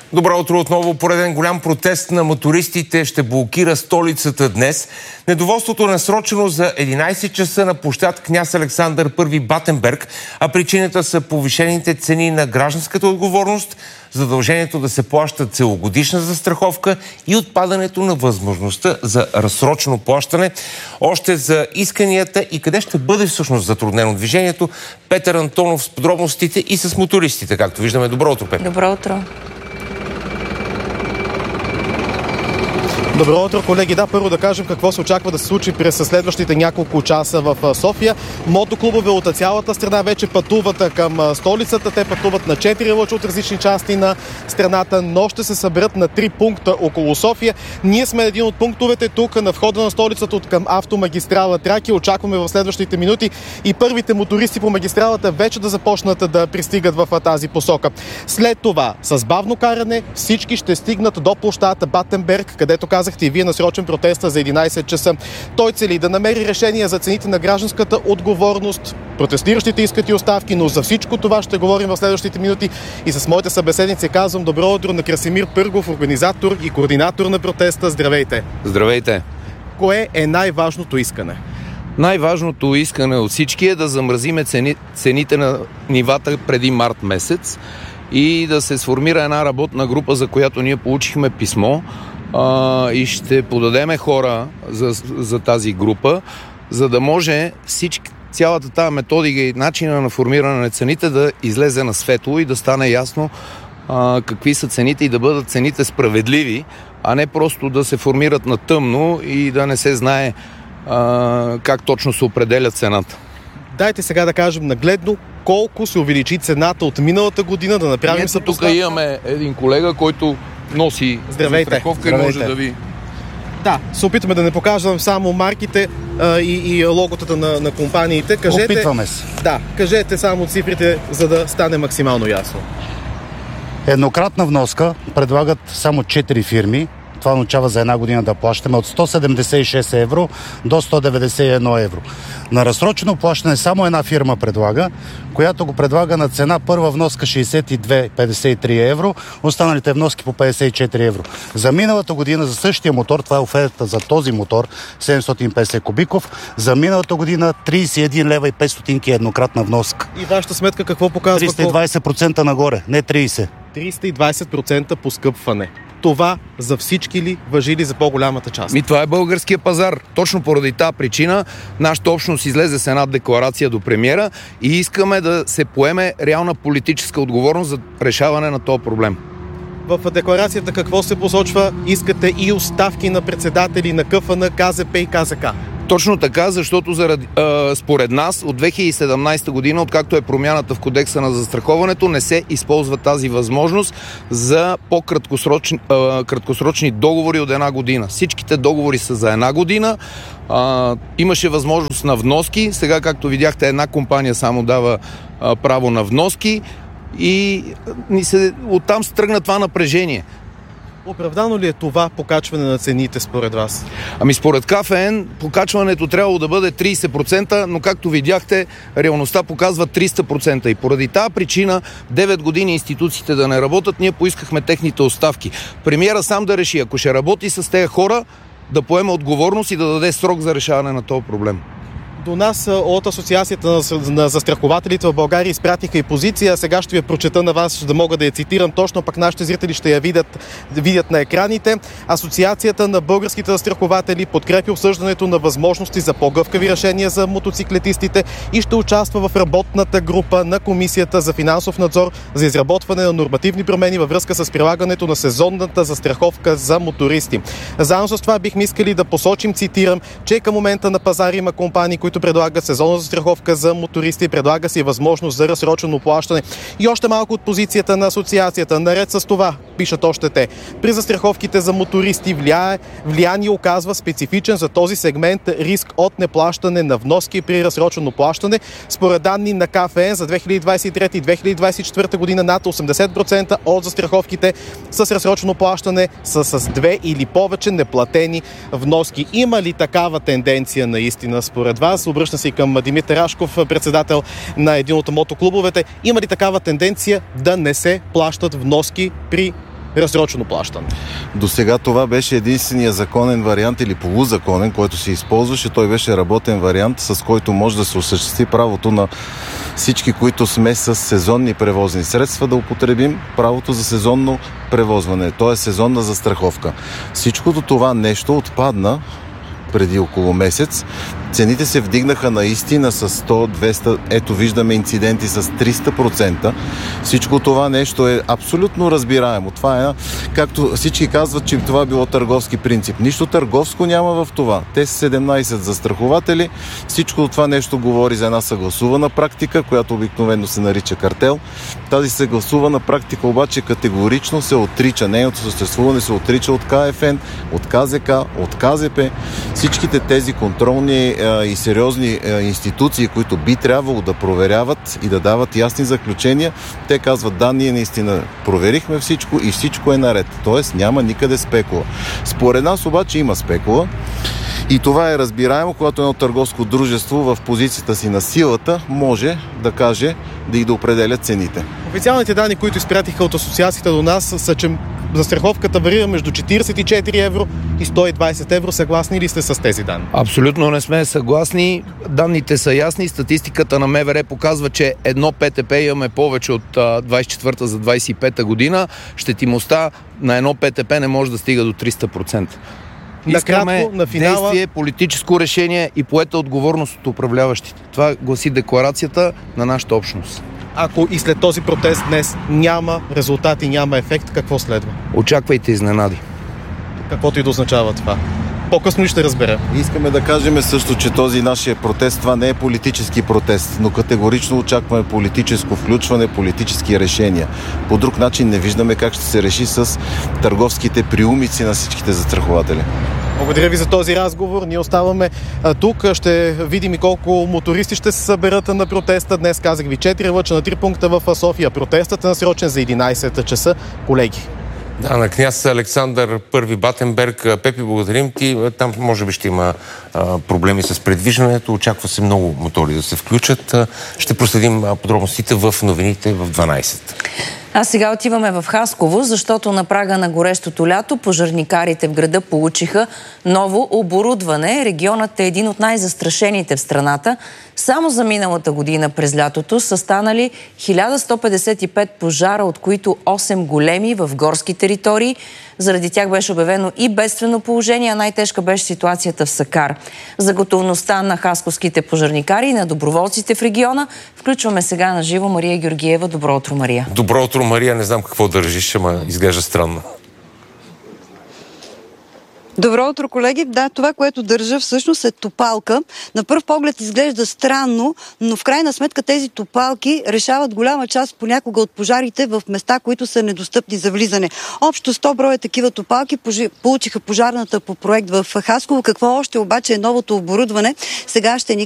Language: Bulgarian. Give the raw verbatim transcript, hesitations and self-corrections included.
Добро утро отново. Пореден голям протест на мотористите ще блокира столицата днес. Недоволството е насрочено за единайсет часа на площад Княз Александър Първи Батенберг, а причината са повишените цени на гражданската отговорност, задължението да се плаща целогодишна застраховка и отпадането на възможността за разсрочено плащане. Още за исканията и къде ще бъде всъщност затруднено движението, Петър Антонов с подробностите и с мотористите, както виждаме. Добро утро, Петър. Добро утро. Добро утро, колеги. Да, първо да кажем какво се очаква да се случи през следващите няколко часа в София. Мотоклубове от цялата страна вече пътуват към столицата. Те пътуват на четири лъча от различни части на страната, но ще се съберат на три пункта около София. Ние сме един от пунктовете тук на входа на столицата от към автомагистрала Тракия. Очакваме в следващите минути и първите мотористи по магистралата вече да започнат да пристигат в тази посока. След това, с бавно каране, всички ще стигнат до площада Батенберг, където казахте и вие насрочен протеста за единайсет часа. Той цели да намери решение за цените на гражданската отговорност. Протестиращите искат и оставки, но за всичко това ще говорим в следващите минути и с моите събеседници казвам добро утро на Красимир Пъргов, организатор и координатор на протеста. Здравейте! Здравейте! Кое е най-важното искане? Най-важното искане от всички е да замразиме цени, цените на нивата преди март месец и да се сформира една работна група, за която ние получихме писмо, Uh, и ще подадеме хора за, за тази група, за да може всички, цялата тази методика и начина на формиране на цените да излезе на светло и да стане ясно uh, какви са цените и да бъдат цените справедливи, а не просто да се формират на тъмно и да не се знае uh, как точно се определя цената. Дайте сега да кажем нагледно колко се увеличи цената от миналата година, да направим съпоставка. Тук имаме един колега, който носи застраховка и може да ви... Да, се опитваме да не покажем само марките а, и, и логотата на, на компаниите. Кажете, Опитваме се. Да, кажете само цифрите, за да стане максимално ясно. Еднократна вноска предлагат само четири фирми. Това означава за една година да плащаме от сто седемдесет и шест евро до сто деветдесет и едно евро. На разсрочено плащане само една фирма предлага, която го предлага на цена първа вноска шейсет и две петдесет и три евро, останалите вноски по петдесет и четири евро. За миналата година за същия мотор, това е оферта за този мотор, седемстотин и петдесет кубиков, за миналата година трийсет и един лева и пет стотинки еднократна вноска. И вашата сметка какво показва? триста и двайсет процента нагоре, не трийсет. триста и двайсет процента поскъпване. Това за всички ли важи ли за по-голямата част? Ми, това е българския пазар. Точно поради тази причина нашата общност излезе с една декларация до премиера и искаме да се поеме реална политическа отговорност за решаване на този проблем. В декларацията какво се посочва? Искате и оставки на председатели на КФН, КЗП и КЗК. Точно така, защото заради, а, според нас от две хиляди и седемнайсета година, откакто е промяната в кодекса на застраховането, не се използва тази възможност за по-краткосрочни а, краткосрочни договори от една година. Всичките договори са за една година. А, имаше възможност на вноски. Сега, както видяхте, една компания само дава а, право на вноски и ни се, оттам се тръгна това напрежение. Оправдано ли е това покачване на цените според вас? Ами според КФН покачването трябвало да бъде трийсет процента, но както видяхте, реалността показва триста процента. И поради тази причина девет години институциите да не работят, ние поискахме техните оставки. Премиера сам да реши, ако ще работи с тези хора, да поема отговорност и да даде срок за решаване на този проблем. До нас от Асоциацията на застрахователите в България изпратиха и позиция. Сега ще ви я прочета на вас, да мога да я цитирам точно, пък нашите зрители ще я видят, видят на екраните. Асоциацията на българските застрахователи подкрепи обсъждането на възможности за по-гъвкави решения за мотоциклетистите и ще участва в работната група на Комисията за финансов надзор за изработване на нормативни промени във връзка с прилагането на сезонната застраховка за мотористи. Заедно с това бихме искали да посочим, цитирам, че към момента на пазара има компании, които предлагат сезонна застраховка за мотористи, предлага си възможност за разсрочено плащане. И още малко от позицията на асоциацията. Наред с това, пишат още те, при застраховките за мотористи влияе, влияние оказва специфичен за този сегмент риск от неплащане на вноски при разсрочено плащане. Според данни на КФН за две хиляди двайсет и трета и две хиляди двайсет и четвърта година над осемдесет процента от застраховките с разсрочено плащане са с две или повече неплатени вноски. Има ли такава тенденция наистина според вас? Обръща се и към Димитър Рашков, председател на един от мотоклубовете. Има ли такава тенденция да не се плащат вноски при разсрочено плащане. До сега това беше единствения законен вариант или полузаконен, който се използваше. Той беше работен вариант, с който може да се осъществи правото на всички, които сме с сезонни превозни средства, да употребим правото за сезонно превозване, т.е. сезонна застраховка. Всичкото това нещо отпадна преди около месец. Цените се вдигнаха наистина с сто до двеста, ето виждаме инциденти с триста процента. Всичко това нещо е абсолютно разбираемо. Това е, както всички казват, че това било търговски принцип. Нищо търговско няма в това. Те са седемнайсет застрахователи. Всичко това нещо говори за една съгласувана практика, която обикновено се нарича картел. Тази съгласувана практика обаче категорично се отрича. Нейното съществуване се отрича от Ка Еф Ен, от Ка Зе Ка, от Ка Зе Пе. Всичките тези контролни и сериозни институции, които би трябвало да проверяват и да дават ясни заключения, те казват: да, ние наистина проверихме всичко и всичко е наред. Тоест няма никъде спекула. Според нас обаче има спекула и това е разбираемо, когато едно търговско дружество в позицията си на силата може да каже да и да определя цените. Официалните данни, които изпратиха от асоциацията до нас, са, че застраховката варира между четирийсет и четири евро и сто и двайсет евро. Съгласни ли сте с тези данни? Абсолютно не сме съгласни. Данните са ясни. Статистиката на Ем В Р показва, че едно Пе Те Пе имаме повече от двайсет и четвърта за двайсет и пета година. Щетимостта на едно Пе Те Пе не може да стига до триста процента. Искаме Накратко, на финала... действие, политическо решение и поета отговорност от управляващите. Това гласи декларацията на нашата общност. Ако и след този протест днес няма резултати, няма ефект, какво следва? Очаквайте изненади. Каквото и да означава това. По-късно и ще разберем. Искаме да кажем също, че този нашия протест, това не е политически протест, но категорично очакваме политическо включване, политически решения. По друг начин не виждаме как ще се реши с търговските приумици на всичките застрахователи. Благодаря ви за този разговор. Ние оставаме а, тук. Ще видим и колко мотористи ще се съберат на протеста. Днес казах ви четири лъча на три пункта в София. Протестът е насрочен за единайсет часа. Колеги. Да, на княз Александър Първи Батенберг. Пепи, благодарим ти. Там може би ще има а, проблеми с предвижването. Очаква се много мотори да се включат. Ще проследим подробностите в новините в дванайсет. А сега отиваме в Хасково, защото на прага на горещото лято пожарникарите в града получиха ново оборудване. Регионът е един от най-застрашените в страната. Само за миналата година през лятото са станали хиляда сто петдесет и пет пожара, от които осем големи в горски територии. Заради тях беше обявено и бедствено положение, а най-тежка беше ситуацията в Сакар. За готовността на хасковските пожарникари и на доброволците в региона включваме сега на живо Мария Георгиева. Добро утро, Мария. Добро утро, Мария. Не знам какво държиш, ама изглежда странно. Добро утро, колеги. Да, това, което държа всъщност е топалка. На пръв поглед изглежда странно, но в крайна сметка тези топалки решават голяма част понякога от пожарите в места, които са недостъпни за влизане. Общо сто броя такива топалки получиха пожарната по проект в Хасково. Какво още обаче е новото оборудване? Сега ще ни